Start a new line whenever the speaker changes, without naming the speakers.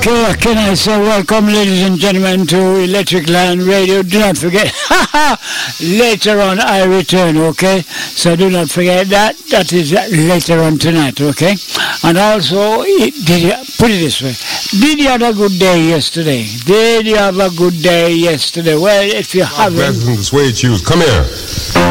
Okay, can I say welcome, ladies and gentlemen, to Electric Lion Radio. Do not forget, later on I return, okay? So do not forget that. That is later on tonight, okay? And also, put it this way. Did you have a good day yesterday? Did you have a good day yesterday? Well, if you haven't...
Suede shoes. Come here.